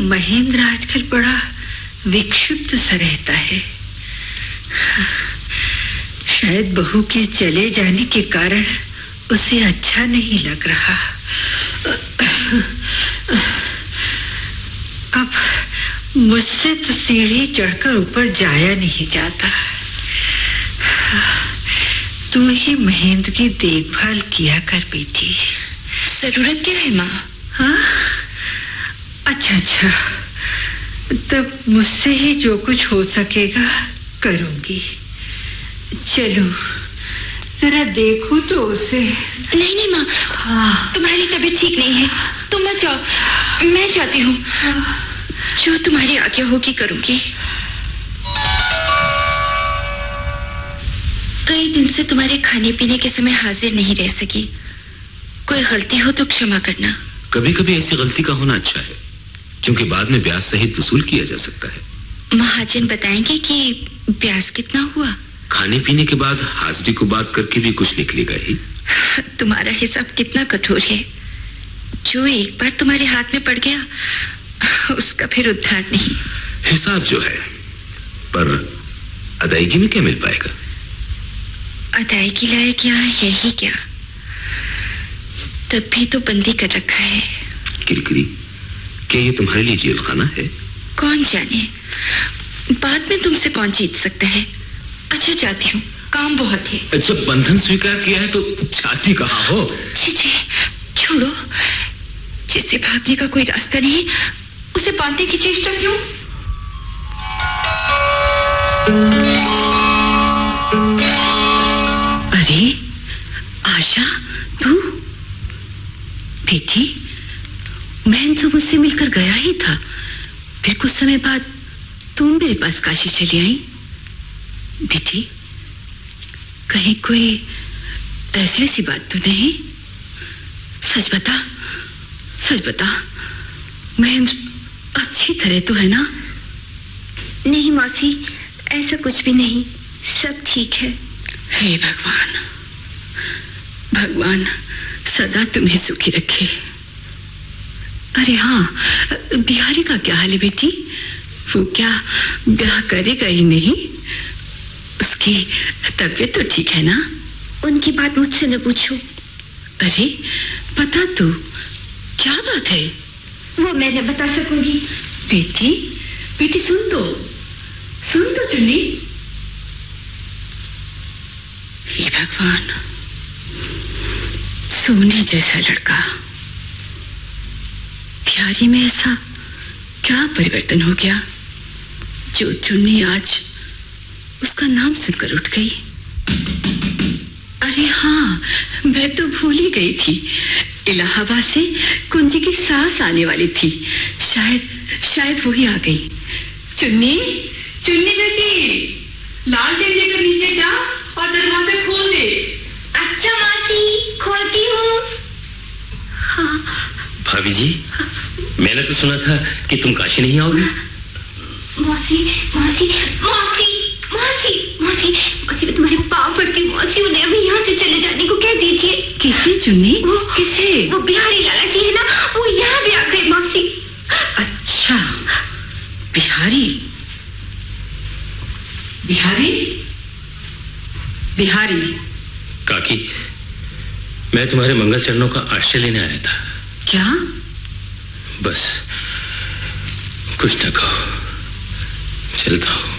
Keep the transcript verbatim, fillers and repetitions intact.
महेंद्र आजकल बड़ा विक्षिप्त सा रहता है। शायद बहू के चले जाने के कारण उसे अच्छा नहीं लग रहा। अब मुझसे तो सीढ़ी चढ़कर ऊपर जाया नहीं जाता। तू ही महेंद्र की देखभाल किया कर बेटी। जरूरत क्या है माँ? हाँ, अच्छा अच्छा, तब मुझसे ही जो कुछ हो सकेगा करूंगी। चलो जरा देखो तो उसे। नहीं नहीं माँ, हाँ। तुम्हारी तबीयत ठीक नहीं है, तुम मत जाओ, मैं जाती हूँ। हाँ। जो तुम्हारी आज्ञा होगी करूंगी। कई दिन से तुम्हारे खाने पीने के समय हाजिर नहीं रह सकी। कोई गलती हो तो क्षमा करना। कभी कभी ऐसी गलती का होना अच्छा है, क्योंकि बाद में ब्याज सहित वसूल किया जा सकता है। महाजन बताएंगे कि ब्याज कितना हुआ? खाने पीने के बाद हाजिरी को बात करके भी कुछ निकलेगा ही। तुम्हारा हिसाब कितना कठोर है। जो एक बार तुम्हारे हाथ में पड़ गया उसका फिर उद्धार नहीं। हिसाब जो है, पर अदायगी में क्या मिल पाएगा? अदायगी लायक क्या है यही क्या, तब भी तो बंदी कर रखा है। किरकिरी, क्या ये तुम्हारे लिए जेल खाना है? कौन जाने, बाद में तुमसे कौन जीत सकता है। अच्छा जाती हूँ, काम बहुत है। जब बंधन स्वीकार किया है तो जाती कहाँ हो? छी छी, छोड़ो। जिसे भागने का कोई रास्ता नहीं उसे बांधने की चेष्टा क्यों? अरे आशा, तू? बेटी, मैं तो मुझसे मिलकर गया ही था, फिर कुछ समय बाद तुम मेरे पास काशी चली आई। बेटी, कहीं कोई ऐसी ऐसी बात तो नहीं? सच बता, सच बता, मैं अच्छी तरह तो है ना? नहीं मौसी, ऐसा कुछ भी नहीं, सब ठीक है। हे भगवान, भगवान सदा तुम्हें सुखी रखे। अरे हाँ, बिहारी का क्या हाल है बेटी? वो क्या ब्याह करेगा ही नहीं? उसकी तबीयत तो ठीक है ना? उनकी बात मुझसे न पूछो। अरे बता तू, क्या बात है? वो मैं न बता सकूंगी। बेटी, बेटी सुन तो, सुन तो चुन्नी। हे भगवान, सोने जैसा लड़का, बिहारी में ऐसा क्या परिवर्तन हो गया जो चुन्नी आज उसका नाम सुनकर उठ गई। अरे हाँ, मैं तो भूल ही गई थी, इलाहाबाद से कुंजी की सास आने वाली थी। शायद शायद वो ही आ गई। चुन्नी, चुन्नी बेटी, लालटेन लेकर नीचे जा और दरवाजा खोल दे। अच्छा मासी, खोलती हूँ। हाँ। भाभी जी, मैंने तो सुना था कि तुम काशी नहीं आओगी। मौसी, मौसी, मौसी, मौसी, मौसी, मौसी, मैं तुम्हारे पाँव पड़ती हूँ मौसी, उन्हें अभी यहाँ से चले जाने को कह दीजिए। किसे चुन्नी? किसे? वो बिहारी लाला जी है ना, वो यहाँ भी आ गए मौसी। अच्छा, बिहारी, बिहारी, बिहारी। काकी, मैं तुम्हारे मंगल चरणों का आश्रय लेने आया था। क्या? बस कुछ न कहो, चलता हूँ।